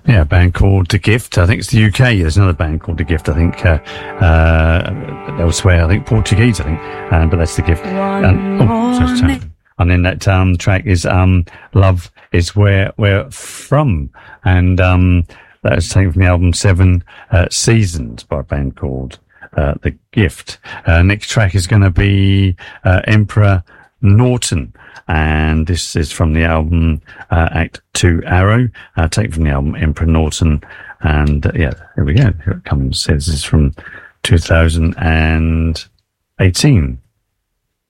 Yeah, a band called The Gift. I think it's the UK. There's another band called The Gift. I think elsewhere. I think Portuguese. I think, but that's The Gift. And then that track is "Love Is Where We're From," and that was taken from the album Seven Seasons by a band called The Gift. Next track is going to be Emperor Norton, and this is from the album Act 2 Arrow, taken from the album Emperor Norton. And yeah, here we go. Here it comes. It says this is from 2018.